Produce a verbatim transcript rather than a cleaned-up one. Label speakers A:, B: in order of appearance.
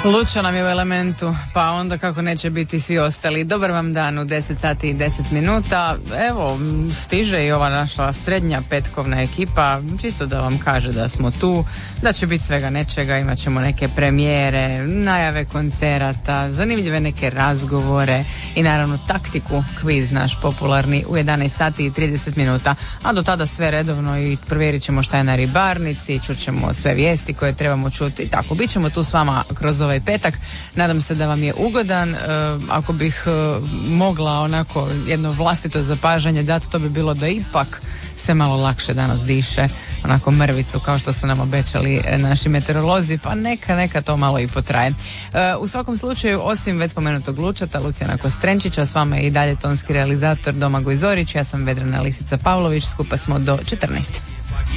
A: Lučo nam je u elementu, pa onda kako neće biti svi ostali. Dobar vam dan u deset sati i deset minuta. Evo, stiže i ova naša srednja petkovna ekipa, čisto da vam kaže da smo tu, da će biti svega nečega, imat ćemo neke premijere, najave koncerata, zanimljive neke razgovore i naravno taktiku, kviz naš popularni u jedanaest sati i trideset minuta. A do tada sve redovno i provjerit ćemo šta je na ribarnici, čućemo sve vijesti koje trebamo čuti i tako. Bićemo tu s vama kroz ovaj petak. Nadam se da vam je ugodan. E, ako bih e, mogla onako jedno vlastito zapažanje dati, to bi bilo da ipak se malo lakše danas diše, onako mrvicu kao što su nam obećali naši meteorolozi, pa neka, neka to malo i potraje. E, u svakom slučaju, osim već spomenutog Lučata, Lucijana Kostrenčića, s vama je i dalje tonski realizator Domagoj Zorić, ja sam Vedrana Lisica Pavlović, skupa smo do četrnaest.